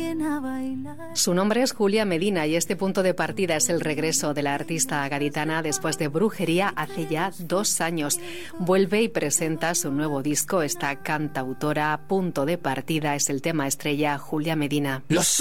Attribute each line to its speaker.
Speaker 1: Su nombre es Julia Medina y este punto de partida es el regreso de la artista gaditana después de Brujería hace ya 2 años. Vuelve y presenta su nuevo disco. Esta cantautora, punto de partida, es el tema estrella, Julia Medina.